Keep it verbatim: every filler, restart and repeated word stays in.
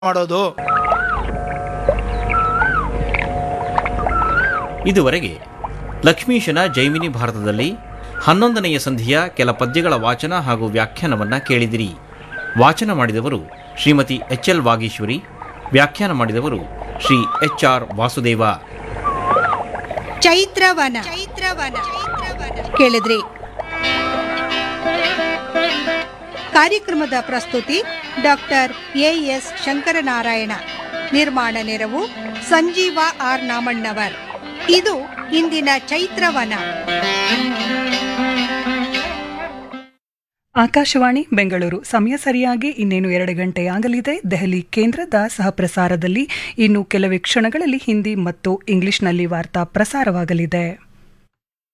ಮಾಡೋದು. ಇದುವರೆಗೆ ಲಕ್ಷ್ಮೀಶನ ಜೈಮಿನಿ ಭಾರತದಲ್ಲಿ ಹನ್ನೊಂದನೆಯ ಸಂಧಿಯ ಕೆಲ ಪದ್ಯಗಳ ವಾಚನ ಹಾಗೂ ವ್ಯಾಖ್ಯಾನವನ್ನು ಕೇಳಿದಿರಿ. ವಾಚನ ಮಾಡಿದವರು ಶ್ರೀಮತಿ ಎಚ್ ಎಲ್ ವಾಗೀಶ್ವರಿ, ವ್ಯಾಖ್ಯಾನ ಮಾಡಿದವರು ಶ್ರೀ ಎಚ್ ಆರ್ ವಾಸುದೇವ. ಚೈತ್ರವನ ಚೈತ್ರವನ ಕೇಳಿದ್ರಿ. ಕಾರ್ಯಕ್ರಮದ ಪ್ರಸ್ತುತಿ ಡಾಕ್ಟರ್ ಎ ಎಸ್ ಶಂಕರನಾರಾಯಣ. ನಿರ್ಮಾಣ ನೆರವು ಸಂಜೀವ ಆರ್ ನಾಮಣ್ಣವರ್. ಇದು ಇಂದಿನ ಚೈತ್ರವನ. ಆಕಾಶವಾಣಿ ಬೆಂಗಳೂರು. ಸಮಯ ಸರಿಯಾಗಿ ಇನ್ನೇನು ಎರಡು ಗಂಟೆಯಾಗಲಿದೆ. ದೆಹಲಿ ಕೇಂದ್ರದ ಸಹಪ್ರಸಾರದಲ್ಲಿ ಇನ್ನು ಕೆಲವೇ ಕ್ಷಣಗಳಲ್ಲಿ ಹಿಂದಿ ಮತ್ತು ಇಂಗ್ಲಿಷ್ನಲ್ಲಿ ವಾರ್ತಾ ಪ್ರಸಾರವಾಗಲಿದೆ.